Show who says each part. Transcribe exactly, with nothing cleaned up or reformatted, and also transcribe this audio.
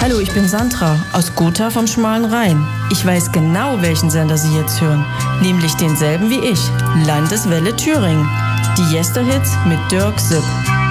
Speaker 1: Hallo, ich bin Sandra aus Gotha vom Schmalen Rhein. Ich weiß genau, welchen Sender Sie jetzt hören. Nämlich denselben wie ich, Landeswelle Thüringen. Die Jester-Hits mit Dirk Sipp.